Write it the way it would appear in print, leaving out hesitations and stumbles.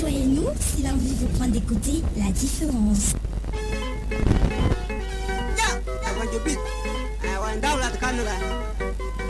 Rejoignez-nous si l'envie vous prend d'écouter La Différence. Yeah, I want your beat. I want down like the camera.